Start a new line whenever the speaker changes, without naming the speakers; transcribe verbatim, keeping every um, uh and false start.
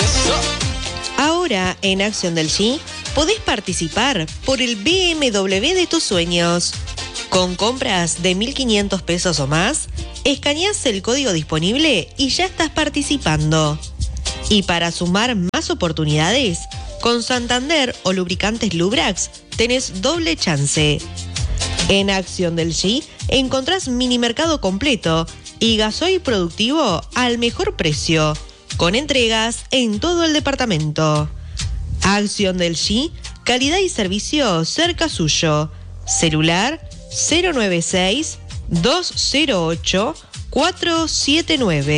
Ahora, en Acción del G, podés participar por el B M W de tus sueños. Con compras de mil quinientos pesos o más, escaneás el código disponible y ya estás participando. Y para sumar más oportunidades, con Santander o Lubricantes Lubrax tenés doble chance. En Acción del G encontrás mini mercado completo y gasoil productivo al mejor precio, con entregas en todo el departamento. Acción del G, calidad y servicio cerca suyo. Celular cero nueve seis, dos cero ocho, cuatro siete nueve.